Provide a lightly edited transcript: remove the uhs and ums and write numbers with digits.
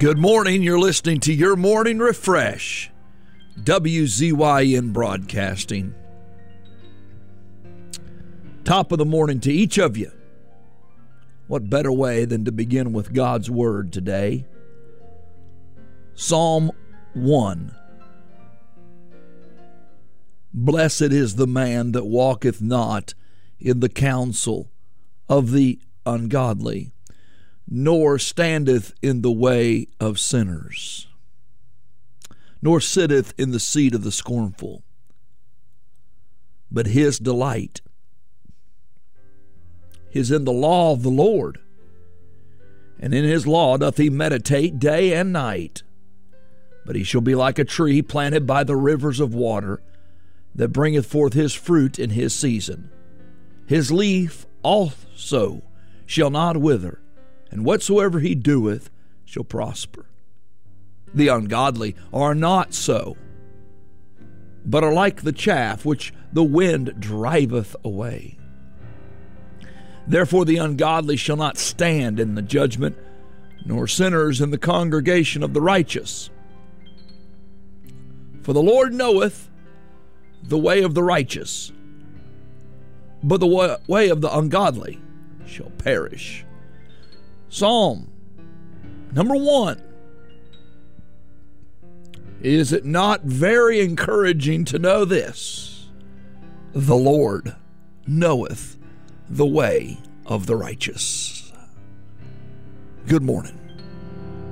Good morning. You're listening to Your Morning Refresh, WZYN Broadcasting. Top of the morning to each of you. What better way than to begin with God's Word today? Psalm 1. Blessed is the man that walketh not in the counsel of the ungodly, nor standeth in the way of sinners, nor sitteth in the seat of the scornful. But his delight is in the law of the Lord, and in his law doth he meditate day and night. But he shall be like a tree planted by the rivers of water, that bringeth forth his fruit in his season. His leaf also shall not wither, and whatsoever he doeth shall prosper. The ungodly are not so, but are like the chaff which the wind driveth away. Therefore the ungodly shall not stand in the judgment, nor sinners in the congregation of the righteous. For the Lord knoweth the way of the righteous, but the way of the ungodly shall perish. Psalm number 1. Is it not very encouraging to know this? The Lord knoweth the way of the righteous. Good morning.